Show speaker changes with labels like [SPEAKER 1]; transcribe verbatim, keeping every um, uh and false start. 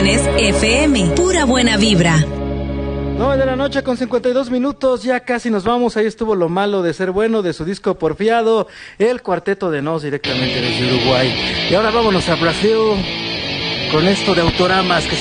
[SPEAKER 1] Estaciones F M, pura buena vibra.
[SPEAKER 2] nueve de la noche con cincuenta y dos minutos, ya casi nos vamos. Ahí estuvo Lo Malo de Ser Bueno, de su disco Porfiado, el Cuarteto de Nos, directamente desde Uruguay. Y ahora vámonos a Brasil con esto de Autoramas que se